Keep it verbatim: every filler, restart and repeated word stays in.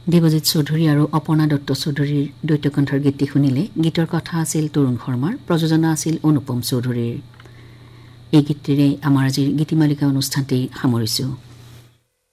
দেৱজিৎ চৌধুৰী আৰু অপৰ্ণা দত্ত চৌধুৰীৰ দ্বৈতকণ্ঠৰ গীতটি শুনিলে। গীতৰ কথা আছিল তৰুণ শৰ্মাৰ, প্ৰযোজনা আছিল অনুপম চৌধুৰীৰ। এই গীতটিৰে আমাৰ আজিৰ গীতিমালিকা অনুষ্ঠানটি সামৰিছোঁ।